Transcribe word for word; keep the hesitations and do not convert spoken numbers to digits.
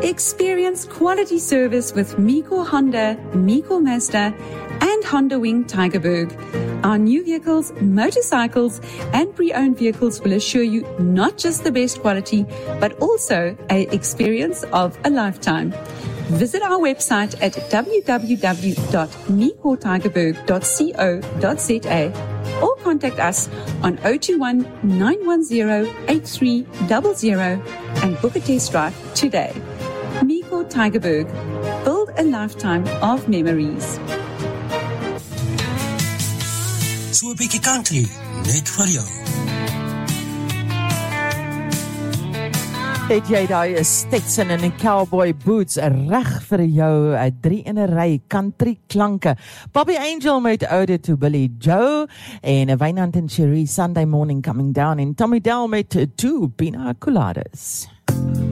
Experience quality service with Miko Honda, Miko Mazda, and Honda Wing Tigerberg. Our new vehicles, motorcycles, and pre-owned vehicles will assure you not just the best quality, but also an experience of a lifetime. Visit our website at w w w dot miko tigerberg dot co dot z a or contact us on zero two one, nine one zero, eight three zero zero and book a test drive today. Miko Tigerberg. Build a lifetime of memories. So 'n bietjie country, net vir jou. Het jy daai Stetson en 'n cowboy boots reg vir jou, 'n drie in 'n ry country klanke. Bobby Angel met Ode to Billy Joe en 'n Wynand en Cherie Sunday Morning Coming Down en Tommy Dell met Two Pina Coladas.